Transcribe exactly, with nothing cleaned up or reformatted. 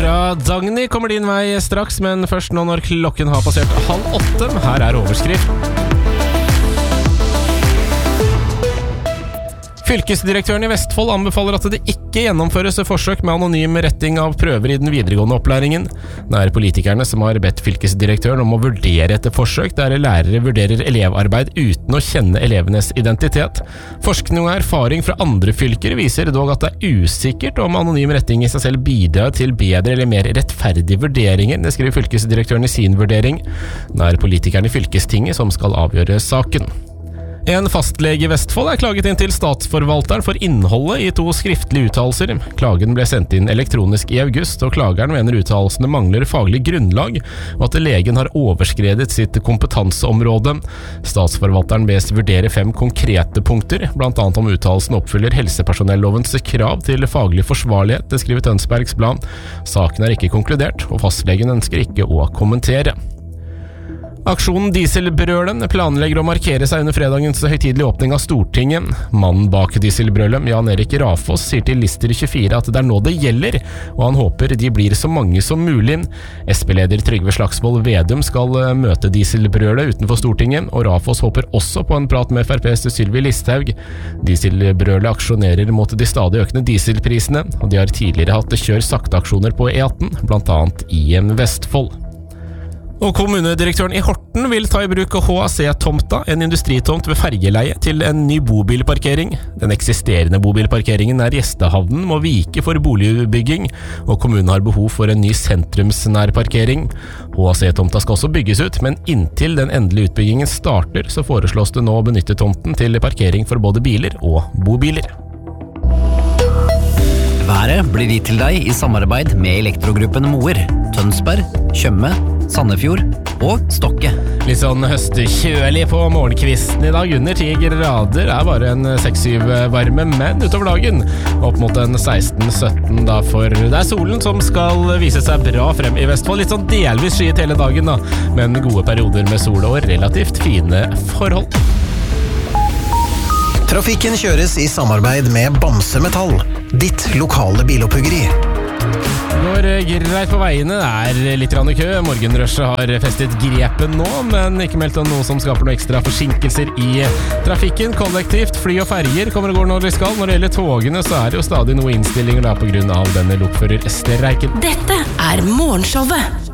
Sara Dagny kommer din vei straks, men først nå når klokken har passert halv åtte. Her er overskrift. Fylkesdirektøren i Vestfold anbefaler at det ikke gjennomføres forsøk med anonym retting av prøver i den videregående opplæringen. Det er politikerne som har bedt fylkesdirektøren om å vurdere et forsøk der lærere vurderer elevarbeid uten å kjenne elevenes identitet. Forskning og erfaring fra andre fylker viser dog at det er usikkert om anonym retting i seg selv bidrar til bedre eller mer rettferdige vurderinger, det skriver fylkesdirektøren i sin vurdering. Det er politikerne i fylkestinget som skal avgjøre saken. En fastlege i Vestfold er klaget inn til statsforvalteren for innholdet i to skriftlige uttalelser. Klagen ble sendt inn elektronisk i august, og klageren mener uttalelsene mangler faglig grunnlag, og at legen har overskredet sitt kompetanseområde. Statsforvalteren bes vurdere fem konkrete punkter, blant annet om uttalelsen oppfyller helsepersonellovens krav til faglig forsvarlighet, det skriver Tønsbergs Blad. Saken er ikke konkludert, og fastlegen ønsker ikke å kommentere. Aksjonen Dieselbrølet planlegger å markere seg under fredagens høytidelige åpning av Stortinget. Mannen bak Dieselbrølet, Jan Erik Rafoss, sier til Lister tjuefire at det er nå det gjelder, og han håper de blir så mange som mulig. S P-leder Trygve Slagsvold Vedum skal møte Dieselbrølet utenfor Stortinget, og Rafoss håper også på en prat med F R P's Sylvi Listhaug. Dieselbrølet aksjonerer mot de stadig økende dieselprisene, og de har tidligere hatt kjør sakte-aksjoner på E atten, blant annet i Vestfold. Og kommunedirektøren i Horten vil ta i bruk H A C-tomta, en industritomt ved fergeleie, til en ny bobilparkering. Den eksisterende bobilparkeringen nær gjestehavnen må vike for boligbygging, og kommunen har behov for en ny sentrumsnær parkering. H A C-tomta skal også bygges ut, men inntil den endelige utbyggingen starter, så foreslås det nå å benytte tomten til parkering for både biler og bobiler. Været blir gitt til deg i samarbeid med elektrogruppen Moer, Tønsberg, Tjøme, Sandefjord og Stokke. Litt sånn høstekjølig på morgenkvisten i dag. Under ti grader er bare en seks syv varme, men utover dagen opp mot en seksten sytten da, for det er solen som skal vise seg bra frem i Vestfold. Litt sånn delvis skyet hele dagen da, men gode perioder med sol og relativt fine forhold. Trafikken kjøres i samarbeid med Bamse Metall, ditt lokale biloppuggeri. Går greit på veiene, det er litt rann i kø. Morgenrushet har festet grepet nå, men ikke meldt om noe som skaper noe ekstra forsinkelser i trafikken. Kollektivt, fly og ferger kommer og går når de skal. Når det gjelder togene, så er det jo stadig noe innstillinger da på grunn av denne lokførerstreiken. Dette er Morgenshowet.